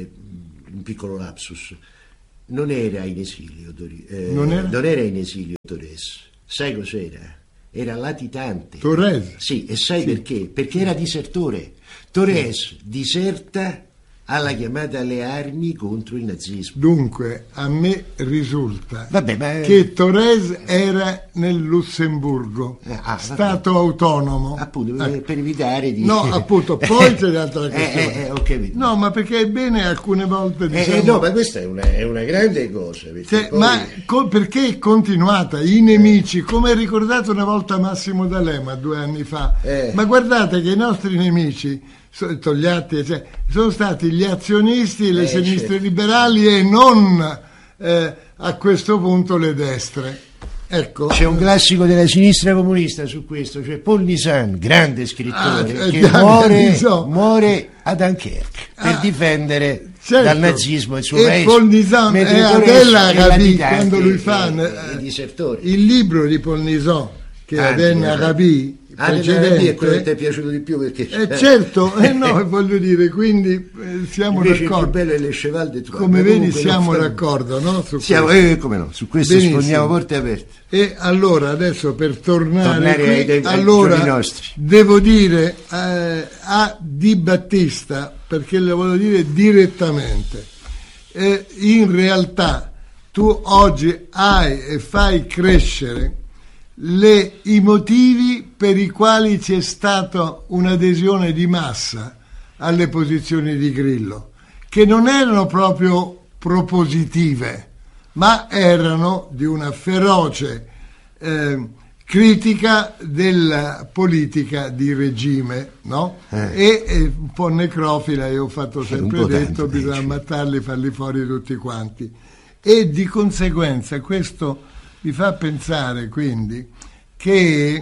un piccolo lapsus, non era in esilio non era in esilio Torres. Sai cos'era? Era latitante. Torres? Sì, e sai perché? Perché era disertore. Torres diserta alla chiamata alle armi contro il nazismo. Dunque, a me risulta ma che Torres era nel Lussemburgo, stato autonomo. Appunto, per evitare di... No, appunto, poi c'è l'altra questione. Ho capito. No, ma perché è bene alcune volte... Diciamo, no, ma questa è una grande cosa. Perché poi... Ma perché è continuata? I nemici, come ha ricordato una volta Massimo D'Alema 2 anni fa, ma guardate che i nostri nemici... Togliatti, sono stati gli azionisti, le sinistre liberali e non a questo punto le destre. Ecco. C'è un classico della sinistra comunista su questo, cioè Paul Nizan, grande scrittore, che muore a Dunkerque per difendere dal nazismo il suo paese. Paul Nizan è Adela Arabi, quando lui fa il libro di Paul Nizan, che è Adela Arabi, è quello che ti è piaciuto di più perché certo, no, voglio dire, quindi siamo invece d'accordo. Il più bello è le Cheval de Troie. Come vedi siamo d'accordo, no? Come no, su questo sfondiamo porte aperte. E allora adesso per tornare qui, ai nostri. Devo dire a Di Battista, perché le voglio dire direttamente, in realtà tu oggi hai e fai crescere i motivi per i quali c'è stata un'adesione di massa alle posizioni di Grillo, che non erano proprio propositive, ma erano di una feroce critica della politica di regime, no? E un po' necrofila, io ho fatto sempre detto, bisogna ammazzarli, farli fuori tutti quanti. E di conseguenza questo mi fa pensare quindi che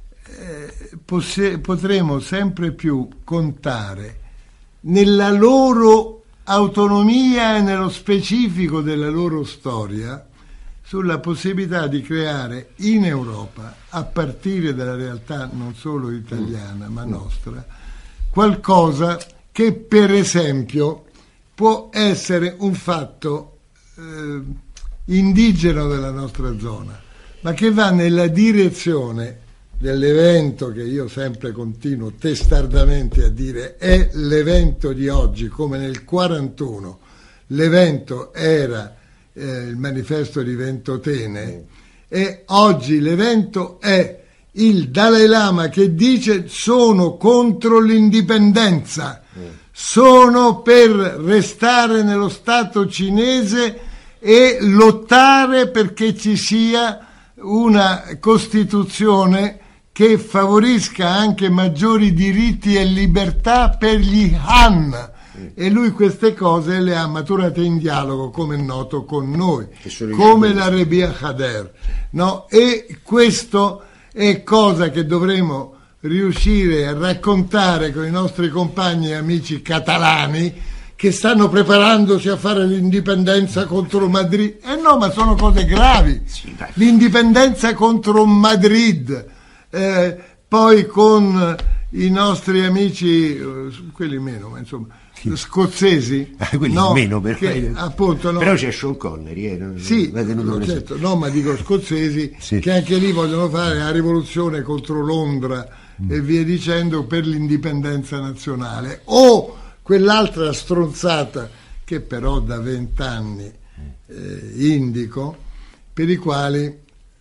potremo sempre più contare nella loro autonomia e nello specifico della loro storia sulla possibilità di creare in Europa, a partire dalla realtà non solo italiana ma nostra, qualcosa che per esempio può essere un fatto indigeno della nostra zona, ma che va nella direzione dell'evento che io sempre continuo testardamente a dire è l'evento di oggi, come nel 1941 l'evento era il manifesto di Ventotene, e oggi l'evento è il Dalai Lama che dice sono contro l'indipendenza, sono per restare nello Stato cinese e lottare perché ci sia una Costituzione che favorisca anche maggiori diritti e libertà per gli Han. E lui queste cose le ha maturate in dialogo, come è noto, con noi, come la Rebia Khader, no? E questo è cosa che dovremo riuscire a raccontare con i nostri compagni e amici catalani che stanno preparandosi a fare l'indipendenza contro Madrid. No, ma sono cose gravi. L'indipendenza contro Madrid, poi con i nostri amici, quelli meno, ma insomma, scozzesi, quelli no, meno appunto, no. Però c'è Sean Connery, sì, no, certo, no, ma dico scozzesi che anche lì vogliono fare la rivoluzione contro Londra e via dicendo, per l'indipendenza nazionale, o quell'altra stronzata che però da 20 anni indico, per i quali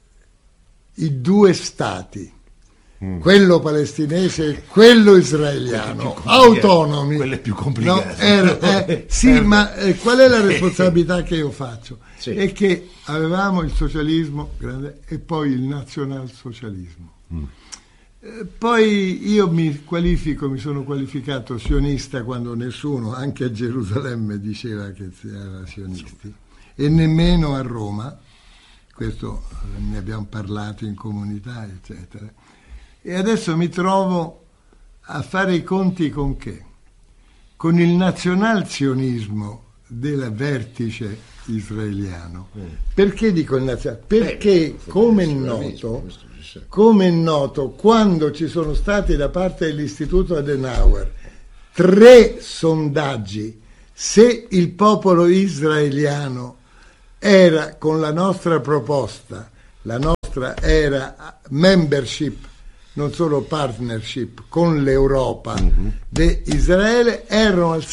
i due stati, quello palestinese e quello israeliano, autonomi. Quello è più complicato. No, sì, ma qual è la responsabilità che io faccio? Sì. È che avevamo il socialismo grande e poi il nazionalsocialismo. Poi io mi sono qualificato sionista quando nessuno, anche a Gerusalemme, diceva che si era sionisti, e nemmeno a Roma, questo ne abbiamo parlato in comunità, eccetera. E adesso mi trovo a fare i conti con che? Con il nazionalzionismo del vertice israeliano. Perché dico il nazionale? Perché, come è noto, quando ci sono stati da parte dell'Istituto Adenauer 3 sondaggi, se il popolo israeliano era, con la nostra proposta, la nostra era membership, non solo partnership, con l'Europa di Israele, erano al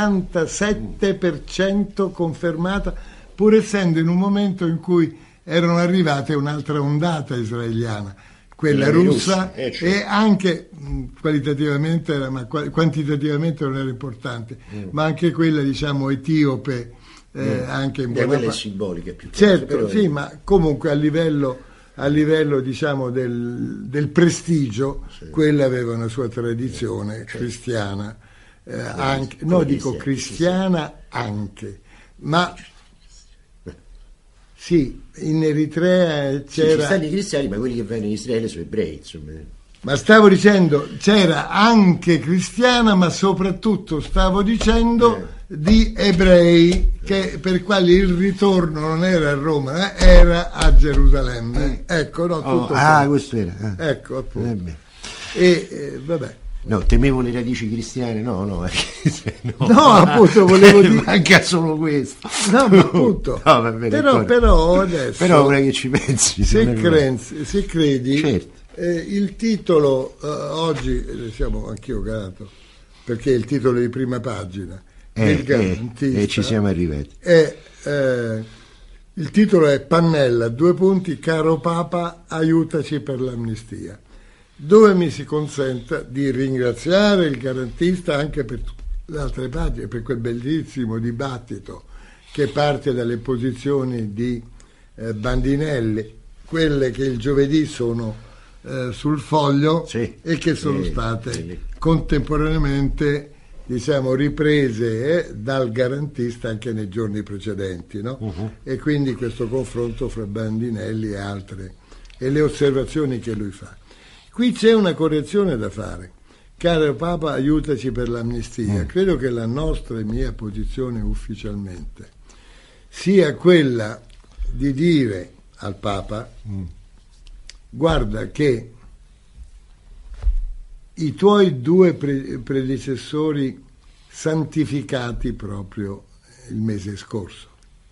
67% confermata, pur essendo in un momento in cui erano arrivate un'altra ondata israeliana, quella russa, e anche qualitativamente, ma quantitativamente non era importante, ma anche quella, diciamo, etiope, anche in buona quella è parte. simbolica più che Certo, però sì, ma comunque a livello diciamo del prestigio, sì, quella aveva una sua tradizione cristiana, anche, no, dico cristiana anche, ma sì, in Eritrea c'era... Sì, ci stanno i cristiani, ma quelli che vengono in Israele sono ebrei, insomma. Ma stavo dicendo, c'era anche cristiana, ma soprattutto stavo dicendo di ebrei, che per quali il ritorno non era a Roma, era a Gerusalemme. Ecco, no, tutto questo era. Ecco, appunto. Vabbè. No, temevo le radici cristiane, no, appunto volevo dire... Manca solo questo. No, ma appunto. No, va bene, però adesso... Però ora che ci pensi... Se credi... Certo. Il titolo, oggi siamo anch'io grato, perché è il titolo di prima pagina del Garantista. E ci siamo arrivati. Il titolo è Pannella, : caro Papa, aiutaci per l'amnistia, dove mi si consenta di ringraziare il Garantista anche per le altre pagine, per quel bellissimo dibattito che parte dalle posizioni di Bandinelli, quelle che il giovedì sono sul Foglio, sì, e che sono state contemporaneamente, diciamo, riprese dal Garantista anche nei giorni precedenti, no? E quindi questo confronto fra Bandinelli e altre, e le osservazioni che lui fa. Qui c'è una correzione da fare. Caro Papa, aiutaci per l'amnistia. Credo che la nostra e mia posizione ufficialmente sia quella di dire al Papa: guarda che i tuoi 2 predecessori santificati proprio il mese scorso,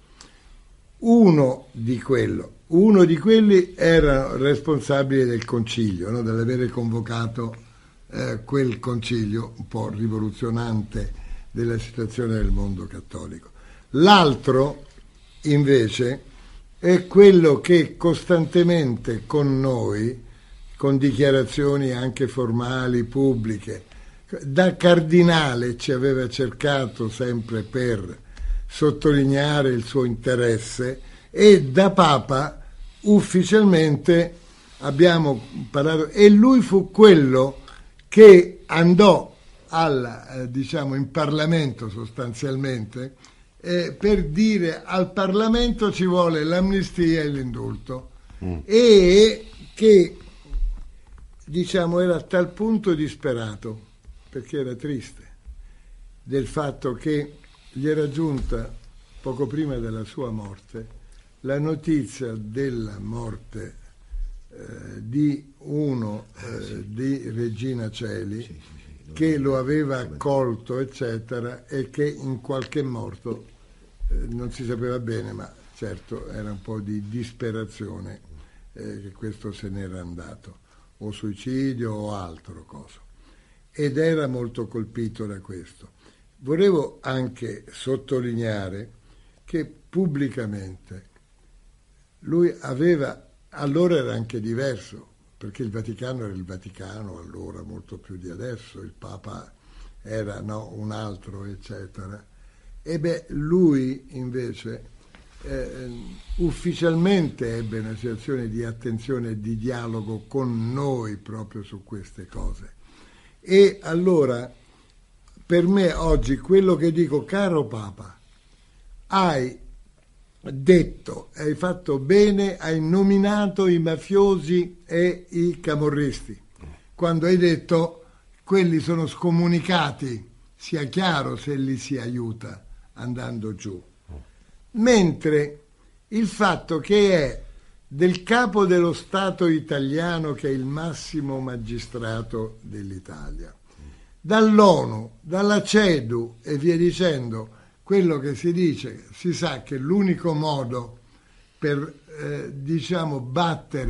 uno di quelli era responsabile del concilio, no? Dell'avere convocato quel concilio un po' rivoluzionante della situazione del mondo cattolico. L'altro invece è quello che costantemente con noi, con dichiarazioni anche formali, pubbliche, da cardinale ci aveva cercato sempre per sottolineare il suo interesse, e da Papa ufficialmente abbiamo parlato, e lui fu quello che andò in Parlamento sostanzialmente, per dire al Parlamento ci vuole l'amnistia e l'indulto, e che, diciamo, era a tal punto disperato, perché era triste del fatto che gli era giunta poco prima della sua morte la notizia della morte di uno di Regina Coeli, che lo aveva accolto, eccetera, e che in qualche modo non si sapeva bene, ma certo era un po' di disperazione che questo se n'era andato, o suicidio o altro cosa, ed era molto colpito da questo. Volevo anche sottolineare che pubblicamente lui aveva, allora era anche diverso, perché il Vaticano era il Vaticano allora, molto più di adesso, il Papa era un altro, eccetera. Lui invece ufficialmente ebbe una situazione di attenzione e di dialogo con noi proprio su queste cose. E allora, per me oggi quello che dico, caro Papa, hai detto, hai fatto bene, hai nominato i mafiosi e i camorristi, quando hai detto quelli sono scomunicati, sia chiaro se li si aiuta andando giù. Mentre il fatto che è del capo dello Stato italiano, che è il massimo magistrato dell'Italia, dall'ONU, dalla CEDU e via dicendo, quello che si dice, si sa che l'unico modo per battere